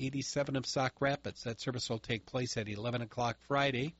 87 of Sauk Rapids. That service will take place at 11 o'clock Friday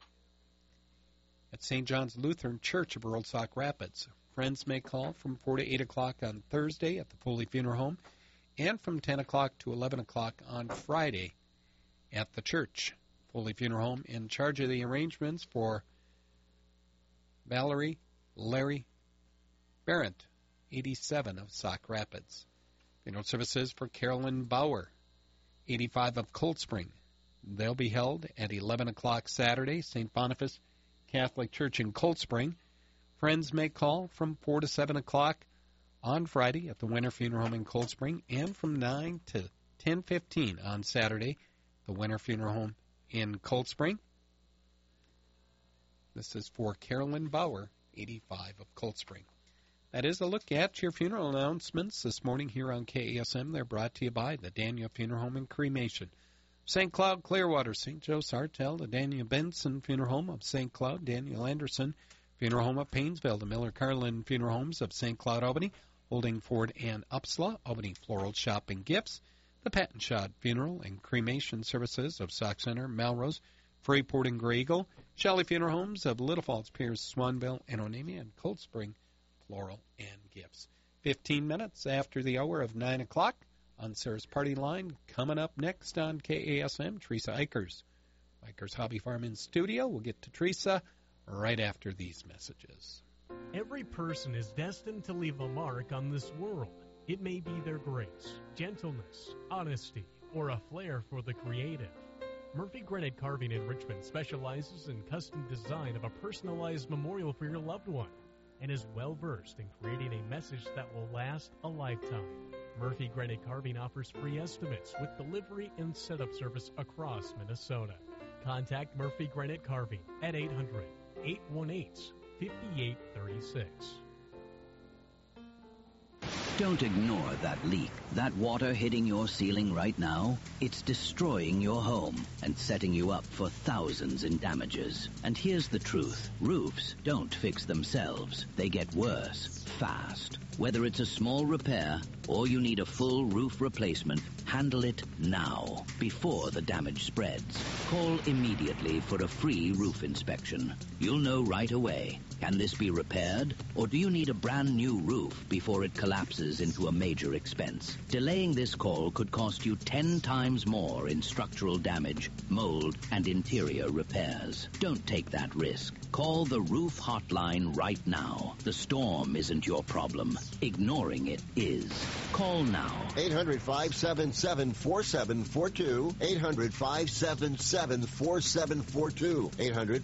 at St. John's Lutheran Church of Rural Sauk Rapids. Friends may call from 4 to 8 o'clock on Thursday at the Foley Funeral Home and from 10 o'clock to 11 o'clock on Friday at the church. Foley Funeral Home in charge of the arrangements for Valerie Larry Barrett, 87 of Sauk Rapids. Funeral services for Carolyn Bauer, 85 of Cold Spring. They'll be held at 11 o'clock Saturday, St. Boniface Catholic Church in Cold Spring. Friends may call from 4 to 7 o'clock on Friday at the Winter Funeral Home in Cold Spring and from 9 to 10:15 on Saturday, the Winter Funeral Home in Cold Spring. This is for Carolyn Bauer, 85 of Cold Spring. That is a look at your funeral announcements this morning here on KASM. They're brought to you by the Daniel Funeral Home and Cremation, St. Cloud, Clearwater, St. Joe Sartell, the Daniel Benson Funeral Home of St. Cloud, Daniel Anderson Funeral Home of Painesville, the Miller Carlin Funeral Homes of St. Cloud, Albany, Holding Ford and Upsala, Albany Floral Shop and Gifts, the Patton Shod Funeral and Cremation Services of Sauk Center, Melrose, Freeport and Grey Eagle, Shelley Funeral Homes of Little Falls, Pierce, Swanville, and Onamia, and Cold Spring Floral and Gifts. 15 minutes after the hour of 9 o'clock on Sarah's Party Line. Coming up next on KASM, Teresa Eichers. Eichers Hobby Farm in studio. We'll get to Teresa right after these messages. Every person is destined to leave a mark on this world. It may be their grace, gentleness, honesty, or a flair for the creative. Murphy Granite Carving in Richmond specializes in custom design of a personalized memorial for your loved one and is well-versed in creating a message that will last a lifetime. Murphy Granite Carving offers free estimates with delivery and setup service across Minnesota. Contact Murphy Granite Carving at 800-818-5836. Don't ignore that leak. That water hitting your ceiling right now, it's destroying your home and setting you up for thousands in damages. And here's the truth. Roofs don't fix themselves. They get worse, fast. Whether it's a small repair or you need a full roof replacement, handle it now, before the damage spreads. Call immediately for a free roof inspection. You'll know right away. Can this be repaired? Or do you need a brand new roof before it collapses into a major expense? Delaying this call could cost you 10 times more in structural damage, mold, and interior repairs. Don't take that risk. Call the Roof Hotline right now. The storm isn't your problem. Ignoring it is. Call now. 800-577-4742. 800-577-4742.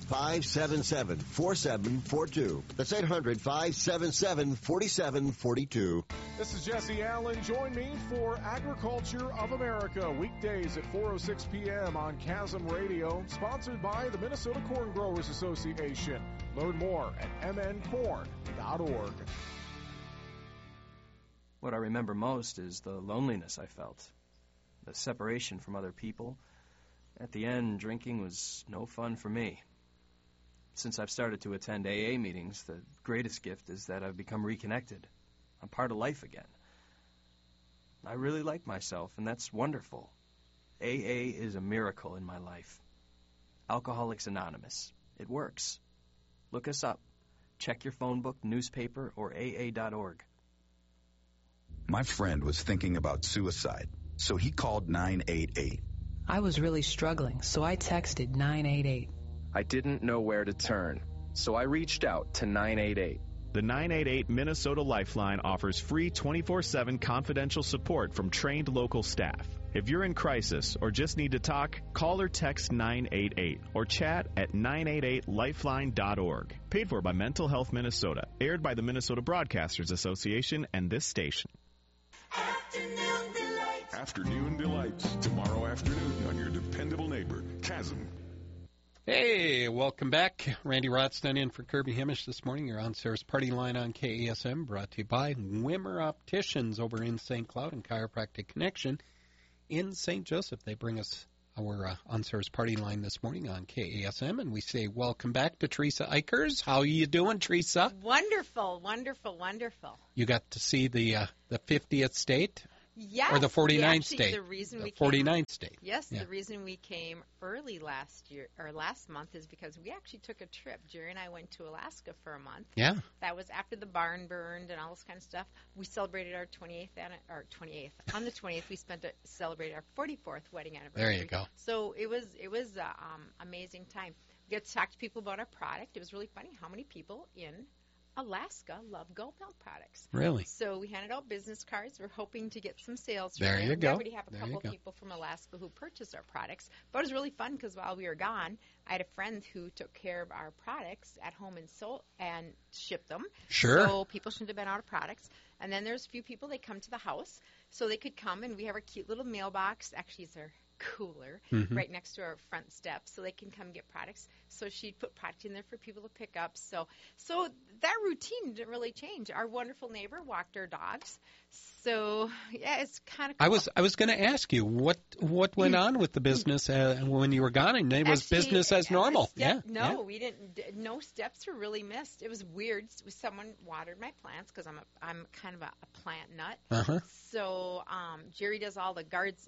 800-577-4742. That's 800-577-4742. This is Jesse Allen. Join me for Agriculture of America, weekdays at 4:06 p.m. on Chasm Radio, sponsored by the Minnesota Corn Growers Association. Learn more at mncorn.org. What I remember most is the loneliness I felt, the separation from other people. At the end, drinking was no fun for me. Since I've started to attend AA meetings, the greatest gift is that I've become reconnected. I'm part of life again. I really like myself, and that's wonderful. AA is a miracle in my life. Alcoholics Anonymous. It works. Look us up. Check your phone book, newspaper, or AA.org. My friend was thinking about suicide, so he called 988. I was really struggling, so I texted 988. I didn't know where to turn, so I reached out to 988. The 988 Minnesota Lifeline offers free 24/7 confidential support from trained local staff. If you're in crisis or just need to talk, call or text 988 or chat at 988lifeline.org. Paid for by Mental Health Minnesota. Aired by the Minnesota Broadcasters Association and this station. Afternoon Delights, tomorrow afternoon on your dependable neighbor, Chasm. Hey, welcome back. Randy Rothstein in for Kirby Hamish this morning. You're on Sarah's Party Line on KASM, brought to you by Wimmer Opticians over in St. Cloud and Chiropractic Connection in St. Joseph. They bring us our on Sarah's Party Line this morning on KASM, and we say welcome back to Teresa Eichers. How are you doing, Teresa? Wonderful, wonderful, wonderful. You got to see the 50th state? Yes. Or the 49th actually, state. The reason we 49th state. Yes, Yeah. the reason we came early last month is because we actually took a trip. Jerry and I went to Alaska for a month. Yeah. That was after the barn burned and all this kind of stuff. We celebrated our 28th. On the 20th, we celebrated our 44th wedding anniversary. There you go. So it was amazing time. We got to talk to people about our product. It was really funny how many people in Alaska love goat milk products. Really? So we handed out business cards. We're hoping to get some sales. There you we go. already have a There couple you of go. people from Alaska who purchased our products. But it was really fun because while we were gone, I had a friend who took care of our products at home and shipped them. Sure. So people shouldn't have been out of products. And then there's a few people, they come to the house. So they could come, and we have our cute little mailbox. Actually, it's our cooler right next to our front steps, so they can come get products. So she'd put product in there for people to pick up. So that routine didn't really change. Our wonderful neighbor walked our dogs. So yeah, it's kind of cool. I was going to ask you what went on with the business when you were gone, and it was Actually, business as normal. No, we didn't. No steps were really missed. It was weird. Someone watered my plants because I'm kind of a plant nut. Uh-huh. So Jerry does all the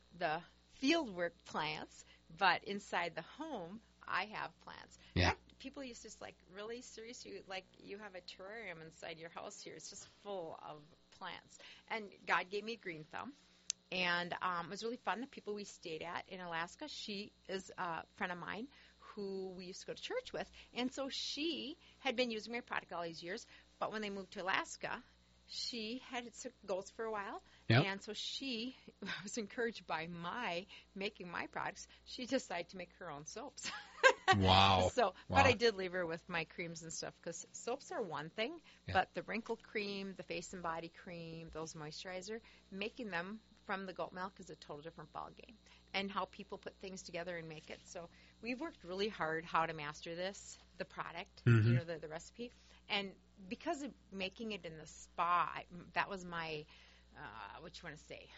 field work plants, but inside the home, I have plants. Yeah. In fact, people used to just really seriously, you have a terrarium inside your house here. It's just full of plants. And God gave me a green thumb. And it was really fun. The people we stayed at in Alaska, she is a friend of mine who we used to go to church with. And so she had been using my product all these years. But when they moved to Alaska, she had goats for a while. Yep. And so she was encouraged by making my products. She decided to make her own soaps. Wow. But I did leave her with my creams and stuff because soaps are one thing, but the wrinkle cream, the face and body cream, those moisturizer, making them from the goat milk is a total different ballgame. And how people put things together and make it. So we've worked really hard how to master the product, the recipe. And because of making it in the spa, that was my, what you want to say?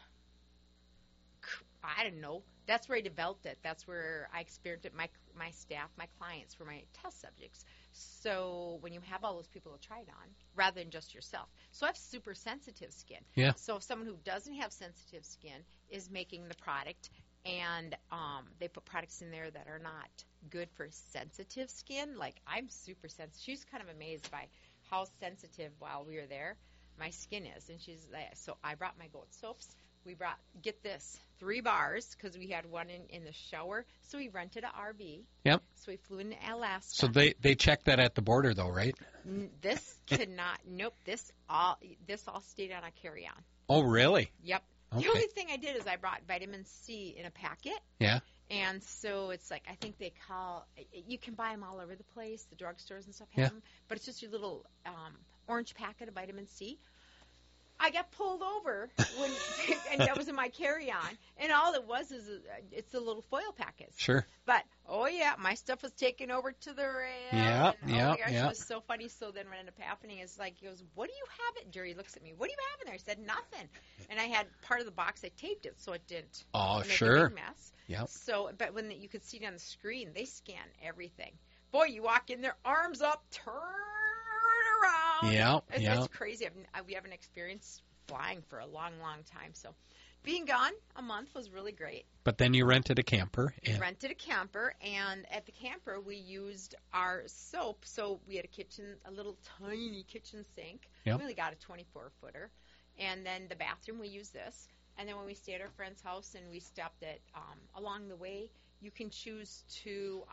I don't know. That's where I developed it. That's where I experienced it. My staff, my clients were my test subjects. So when you have all those people to try it on, rather than just yourself. So I have super sensitive skin. Yeah. So if someone who doesn't have sensitive skin is making the product, and they put products in there that are not good for sensitive skin, like I'm super sensitive. She was kind of amazed by how sensitive while we were there my skin is. And she's like, so I brought my goat soaps. We brought, get this, 3 bars because we had one in the shower. So we rented an RV. Yep. So we flew into Alaska. So they check that at the border, though, right? This could not. Nope. This all stayed on a carry-on. Oh, really? Yep. Okay. The only thing I did is I brought vitamin C in a packet. Yeah. And so it's like, I think they call, you can buy them all over the place. The drugstores and stuff have them. But it's just your little orange packet of vitamin C. I got pulled over and that was in my carry-on. And all it was is it's a little foil packet. Sure. But, oh, yeah, my stuff was taken over to the rail. Yeah, and, oh, my gosh, it was so funny. So then what ended up happening is, like, he goes, what do you have it? Jerry looks at me. What do you have in there? I said, nothing. And I had part of the box, I taped it so it didn't make a big mess. Yep. So, but when you could see it on the screen, they scan everything. Boy, you walk in there, arms up, turn around. Yeah, It's crazy. We haven't experienced flying for a long, long time. So being gone a month was really great. But then you rented a camper. We rented a camper, and at the camper we used our soap. So we had a little tiny kitchen sink. Yep. We only got a 24-footer. And then the bathroom, we used this. And then when we stayed at our friend's house and we stopped at, along the way, you can choose to,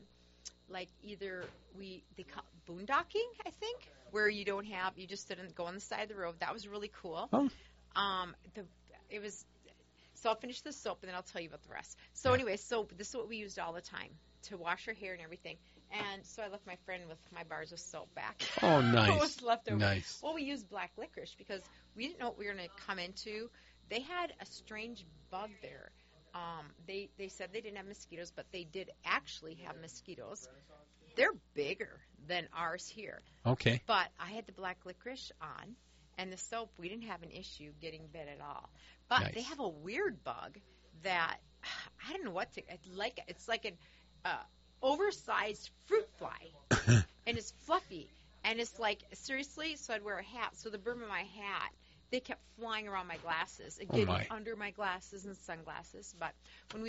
they call it boondocking, I think, where you just didn't go on the side of the road. That was really cool. Oh. So I'll finish the soap and then I'll tell you about the rest. So anyway, so this is what we used all the time to wash our hair and everything. And so I left my friend with my bars of soap back. Oh, nice. What was left over. Nice. Well, we used black licorice because we didn't know what we were going to come into. They had a strange bug there. They said they didn't have mosquitoes, but they did actually have mosquitoes. They're bigger than ours here. Okay. But I had the black licorice on, and the soap, we didn't have an issue getting bit at all. But they have a weird bug that, I don't know what to, it's like an oversized fruit fly, and it's fluffy. And it's like, seriously, so I'd wear a hat. So the brim of my hat they kept flying around my glasses and Oh, getting my. under my glasses and sunglasses. But when we